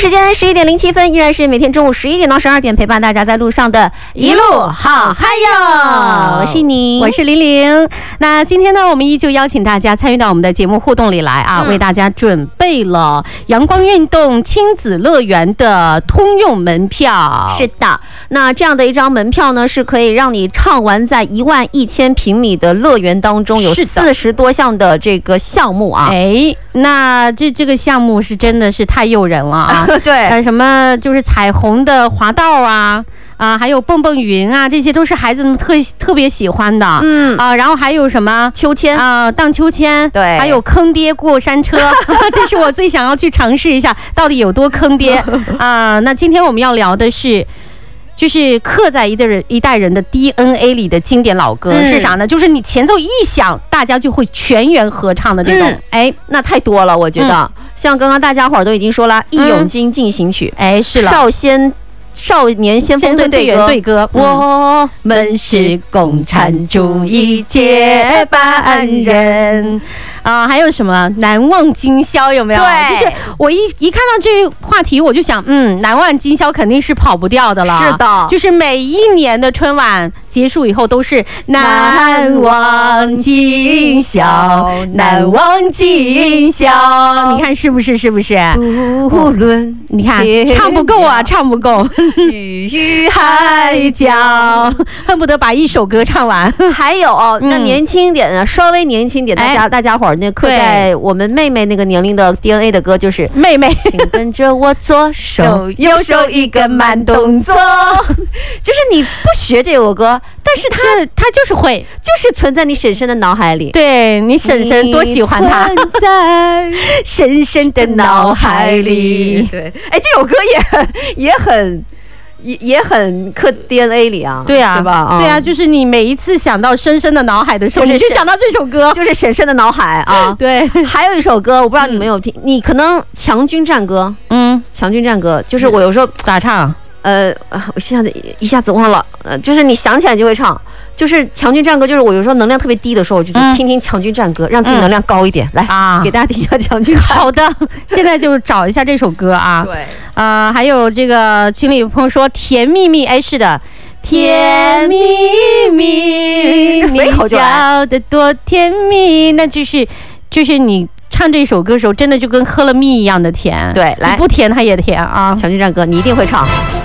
时间11:07，依然是每天中午11点到12点陪伴大家在路上的一路好嗨哟！我是你， 我是玲玲。那今天呢，我们依旧邀请大家参与到我们的节目互动里来啊，为大家准备了阳光运动亲子乐园的通用门票。 是的，那这样的一张门票呢，是可以让你畅玩在11000平米的乐园当中，有40多项的这个项目啊。 那这个项目是真的是太诱人了啊！ 对， 什么就是彩虹的滑道啊，还有蹦蹦云啊，这些都是孩子们特别喜欢的。然后还有什么秋千啊，荡秋千， 对， 还有坑爹过山车，这是我最想要去尝试一下，到底有多坑爹啊！那今天我们要聊的是。就是刻在一代人的 DNA 里的经典老歌是啥呢？就是你前奏一响，大家就会全员合唱的这种。 那太多了，我觉得。像刚刚大家伙儿都已经说了，《义勇军进行曲》， 是了， 少年先锋队对歌， 我们是共产主义接班人还有什么难忘今宵有没有？ 对， 就是我一看到这个话题，我就想，难忘今宵肯定是跑不掉的了。 是的， 就是每一年的春晚结束以后都是难忘今宵，难忘今宵。你看是不是？ 无论你看唱不够啊，唱不够。 与海角， 恨不得把一首歌唱完。 还有那年轻点的，稍微年轻点，大家伙儿那刻在我们妹妹那个年龄的 DNA 的歌就是妹妹， 请跟着我左手右手一个慢动作。就是你不学这首歌，但是它就是会， 就是存在你婶婶的脑海里。 对，你婶婶多喜欢它， 存在婶婶的脑海里。 对，这首歌也很刻 DNA 里啊。 对啊， 对吧？ 对啊，就是你每一次想到深深的脑海的时候，你就想到这首歌， 就是婶婶的脑海啊。 对， 还有一首歌，我不知道你们有听，你可能强军战歌，强军战歌，就是我有时候咋唱？ 我现在一下子忘了，就是你想起来就会唱，就是强军战歌，就是我有时候能量特别低的时候，就听听强军战歌，让自己能量高一点。来给大家听一下强军。 好的，现在就找一下这首歌啊。 对， 还有这个群里有朋友说甜蜜蜜，是的，甜蜜蜜，你笑得多甜蜜，那就是你唱这首歌的时候，真的就跟喝了蜜一样的甜。 对，来， 你不甜它也甜啊。 强军战歌，你一定会唱。